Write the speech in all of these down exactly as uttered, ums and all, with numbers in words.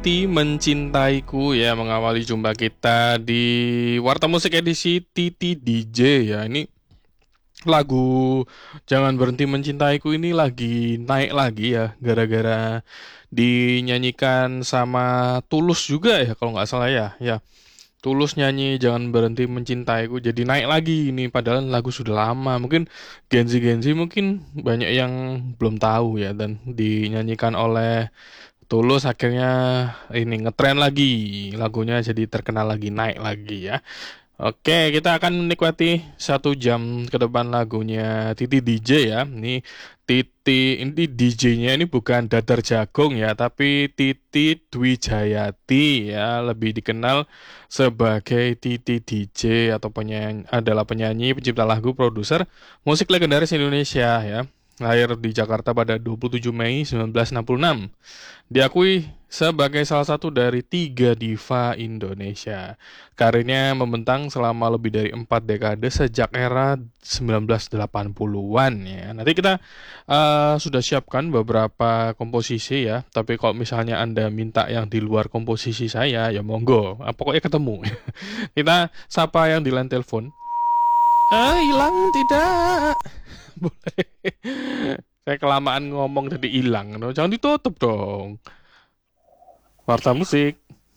Ti Mencintaiku ya, mengawali jumpa kita di Warta Musik edisi Titi D J ya. Ini lagu Jangan Berhenti Mencintaiku ini lagi naik lagi ya, gara-gara dinyanyikan sama Tulus juga ya kalau nggak salah ya. Ya, Tulus nyanyi Jangan Berhenti Mencintaiku jadi naik lagi ini, padahal lagu sudah lama. Mungkin Genzi-Genzi mungkin banyak yang belum tahu ya, dan dinyanyikan oleh Tulus akhirnya ini ngetren lagi, lagunya jadi terkenal lagi, naik lagi ya. Oke, kita akan menikmati satu jam ke depan lagunya Titi D J ya. Ini Titi, ini D J-nya ini bukan Dadar Jagung ya, tapi Titi Dwi Jayati ya, lebih dikenal sebagai Titi D J atau penyanyi, adalah penyanyi, pencipta lagu, produser musik legendaris Indonesia ya. Lahir di Jakarta pada dua puluh tujuh Mei seribu sembilan ratus enam puluh enam. Diakui sebagai salah satu dari tiga diva Indonesia. Karirnya membentang selama lebih dari empat dekade sejak era sembilan belas delapan puluhan ya. Nanti kita uh, sudah siapkan beberapa komposisi ya. Tapi kalau misalnya Anda minta yang di luar komposisi saya, ya monggo. Ah, pokoknya ketemu. Kita sapa yang di line telepon. Ah, hilang tidak. Boleh. Saya kelamaan ngomong jadi hilang. No, jangan ditutup dong. Warta Musik.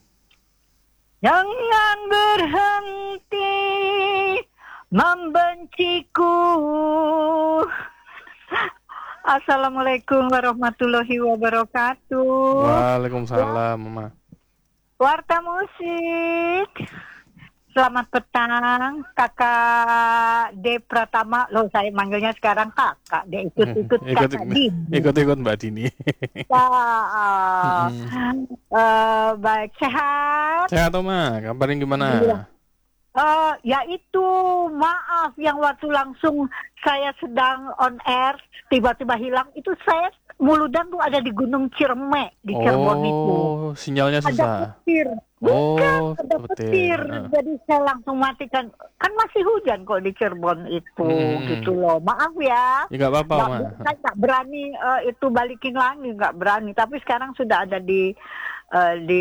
Jangan berhenti membenciku. Assalamualaikum warahmatullahi wabarakatuh. Waalaikumsalam, Mama. Warta Musik. Selamat petang, Kakak D Pratama. Loh, saya manggilnya sekarang Kakak D. Ikut-ikut Kakak Dini. Ikut-ikut Mbak Dini. Ya, uh, uh, baik, sehat? Sehat, Oma. Kabarin gimana? Iya. Uh, ya itu, maaf yang waktu langsung saya sedang on air, tiba-tiba hilang. Itu saya Muludan tuh ada di Gunung Ciremai, di Cirebon oh, itu. Oh, sinyalnya susah. Ada petir. Bukan, oh, ada petir. Uh. Jadi saya langsung matikan. Kan masih hujan kok di Cirebon itu, hmm. gitu loh. Maaf ya. Ya nggak apa-apa, Ma. Saya nggak berani uh, itu balikin lagi, nggak berani. Tapi sekarang sudah ada di uh, di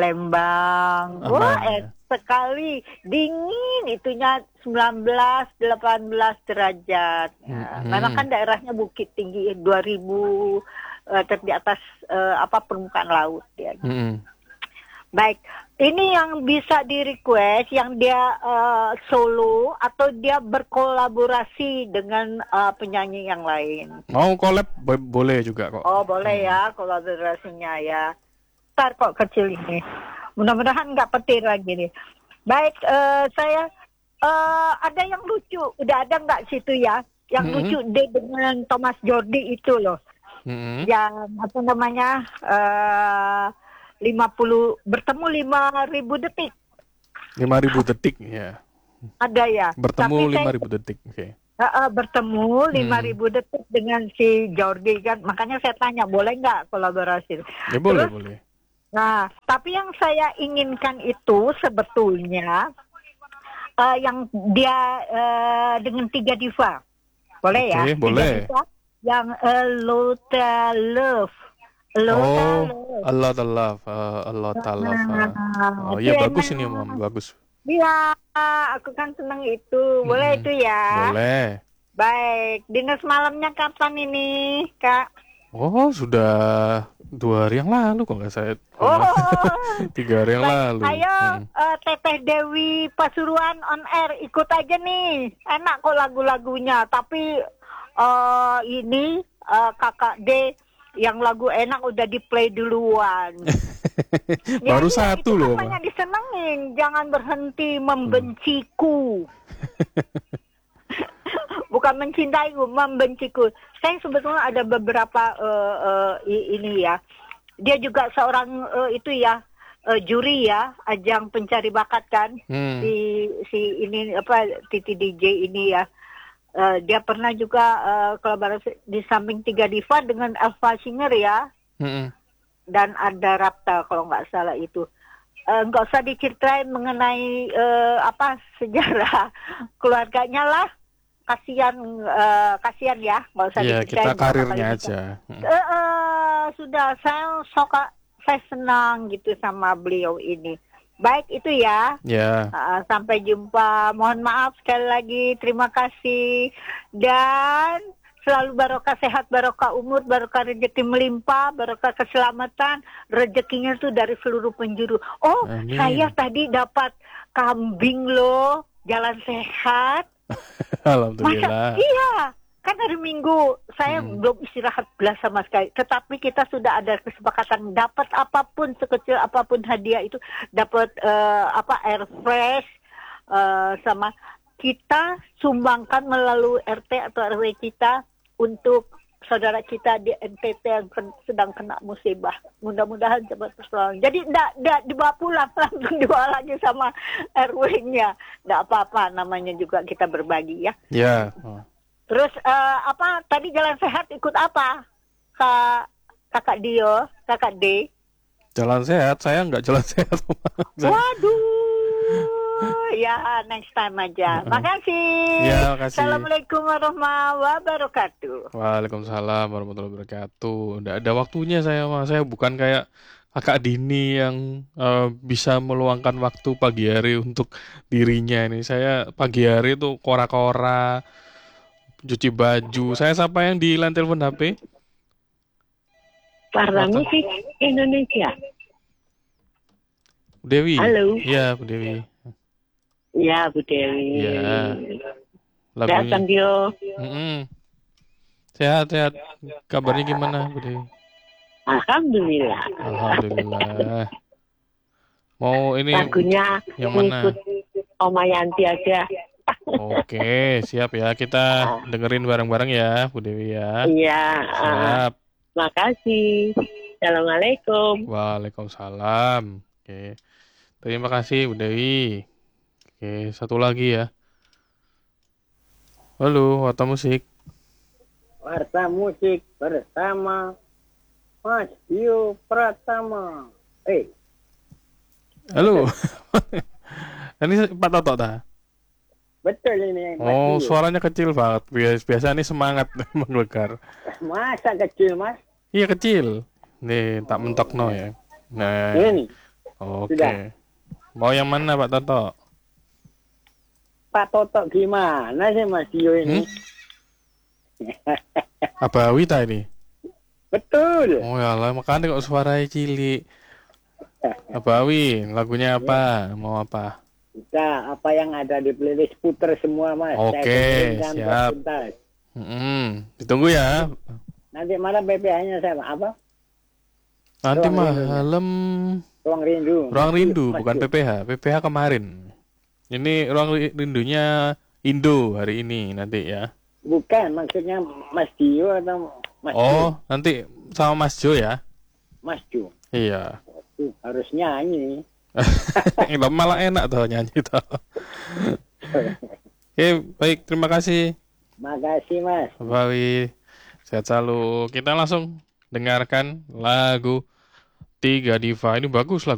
Lembang. Aman, Wah, ya. es sekali dingin itunya sembilan belas delapan belas derajat. Ya. Hmm. Memang kan daerahnya bukit tinggi dua ribu uh, di atas uh, apa permukaan laut ya. Hmm. Baik, ini yang bisa di request yang dia uh, solo atau dia berkolaborasi dengan uh, penyanyi yang lain. Mau collab bo- boleh juga kok. Oh boleh hmm. ya kolaborasinya ya. Ntar kok kecil ini. Mudah-mudahan nggak petir lagi nih. Baik, uh, saya uh, ada yang lucu. Udah ada nggak situ ya? Yang hmm. lucu deh dengan Thomas Jordi itu loh. Hmm. Yang apa namanya? Uh, lima puluh bertemu lima ribu detik. lima ribu detik ya. Ada ya. Bertemu lima ribu detik. Oke. Okay. Uh, uh, bertemu lima ribu hmm. detik dengan si Jordi kan. Makanya saya tanya, boleh nggak kolaborasi? Ya boleh, Terus, boleh. Nah, tapi yang saya inginkan itu sebetulnya uh, yang dia uh, dengan tiga diva. Boleh okay, ya? Boleh. Tiga diva yang uh, Lota Love. Lota oh, Love. A lot of love, uh, a lot of love. Uh. Oh, ya bagus ini, Mam, bagus. Iya, aku kan senang itu. Boleh hmm, itu ya? Boleh. Baik, dinner malamnya kapan ini, Kak? Oh, sudah dua hari yang lalu kok nggak saya. Oh, tiga hari yang baik, lalu. Ayo, hmm. uh, Teteh Dewi Pasuruan on air, ikut aja nih. Enak kok lagu-lagunya, tapi uh, ini uh, Kakak D yang lagu enak udah di play duluan. Baru ya, satu itu loh. Makanya disenengin, jangan berhenti membenciku. Bukan mencintaiku, membenciku. Saya sebetulnya ada beberapa uh, uh, ini ya. Dia juga seorang uh, itu ya uh, juri ya, ajang pencari bakat kan. Hmm. Si si ini apa Titi D J ini ya. Uh, dia pernah juga uh, kolaborasi di samping tiga diva dengan Elva Singer ya. Hmm. Dan ada Rapta kalau nggak salah itu. Nggak uh, usah diceritain mengenai uh, apa sejarah keluarganya lah. Kasihan, uh, kasihan ya, nggak usah yeah, diceritain. Kita karirnya aja. Uh, uh, sudah, saya suka, saya senang gitu sama beliau ini. Baik itu ya. Ya. Uh, sampai jumpa. Mohon maaf sekali lagi. Terima kasih. Dan selalu barokah sehat, barokah umur, barokah rezeki melimpah, barokah keselamatan. Rezekinya tuh dari seluruh penjuru. Oh, Amin. Saya tadi dapat kambing loh. Jalan sehat. Alhamdulillah. Masa? Iya. Kan hari Minggu saya hmm. belum istirahat belas sama sekali. Tetapi kita sudah ada kesepakatan dapat apapun, sekecil apapun hadiah itu, dapat uh, apa air fresh uh, sama kita sumbangkan melalui R T atau R W kita untuk saudara kita di N T T yang ken- sedang kena musibah. Mudah-mudahan cepat tertolong. Jadi tidak tidak dibawa pulang, langsung dibawa lagi sama R W-nya. Tidak apa-apa, namanya juga kita berbagi ya. Ya. Yeah. Oh. Terus uh, apa tadi jalan sehat ikut apa? Kak Kakak Dio, Kakak D. Jalan sehat, saya nggak jalan sehat. Waduh. Ya, next time aja. Makasih. Ya, makasih. Assalamualaikum warahmatullahi wabarakatuh. Waalaikumsalam warahmatullahi wabarakatuh. Nggak ada waktunya saya, Mas. Saya bukan kayak Kakak Dini yang uh, bisa meluangkan waktu pagi hari untuk dirinya ini. Saya pagi hari itu kora-kora, cuci baju. Saya sapa yang di line telepon H P. Warta Musik Indonesia. Bu Dewi. Halo. Iya, Bu Dewi. Iya, Bu Dewi. Iya. Lagunya. Dio. Mm-mm. Sehat, sehat. Kabarnya gimana, Bu Dewi? Alhamdulillah. Alhamdulillah. Mau ini lagunya yang mana? Ikut Oma Yanti aja. Oke, siap ya. Kita dengerin bareng-bareng ya, Bu Dewi ya. Iya. Siap. Uh, makasih. Assalamualaikum. Waalaikumsalam. Oke. Terima kasih, Bu Dewi. Oke, satu lagi ya. Halo, Warta Musik. Warta Musik bersama Mas Dio Pratama. Eh. Halo. Ini Pak Toto dah. Betul ini. Mas Oh, Dio. suaranya kecil banget. Biasa, biasa ini semangat menggelegar. Masa kecil, Mas? Iya kecil. Nih, tak mentok no ya. Nah. Ini. Oke. Sudah. Mau yang mana Pak Toto? Pak Toto gimana sih Mas Dio ini? Hmm? Apa Wita ini? Betul. Oh ya lah, makanya kok suaranya cilik. Apa Awi? Lagunya apa? Mau apa? Kita apa yang ada di playlist puter semua Mas. Oke, siap. Hmm, ditunggu ya. Nanti malam B P H-nya saya apa? Nanti Ruang malam Ruang Rindu. Ruang Rindu, Mas bukan Dio. P P H. P P H kemarin. Ini Ruang Rindunya Indo hari ini nanti ya. Bukan, maksudnya Mas Dio atau Mas Oh, Jo? nanti sama Mas Jo ya. Mas Jo. Iya. Uh, harus nyanyi. Malah enak tuh nyanyi tuh. Oke, baik, terima kasih. Makasih Mas. Baik, sehat selalu. Kita langsung dengarkan lagu Tiga Diva. Ini bagus lagu.